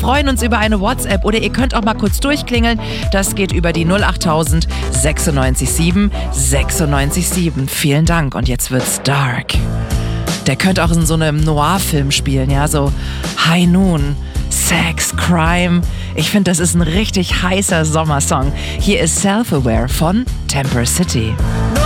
freuen uns über eine WhatsApp oder ihr könnt auch mal kurz durchklingeln. Das geht über die 08000 96 7 96 7. Vielen Dank und jetzt wird's dark. Der könnte auch in so einem Noir-Film spielen, ja, so High Noon, Sex, Crime. Ich finde, das ist ein richtig heißer Sommersong. Hier ist Self-Aware von Temper City. No